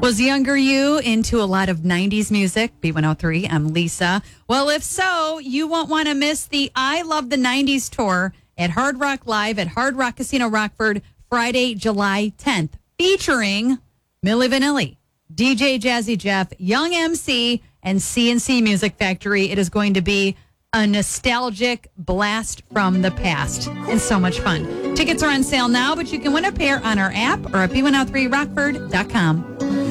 Was younger you into a lot of 90s music? B103, I'm Lisa. Well, if so, you won't want to miss the I Love the 90s tour at Hard Rock Live at Hard Rock Casino Rockford, Friday, July 10th, featuring Milli Vanilli, DJ Jazzy Jeff, Young MC, and CNC Music Factory. It is going to be a nostalgic blast from the past and so much fun. Tickets are on sale now, but you can win a pair on our app or at b103rockford.com.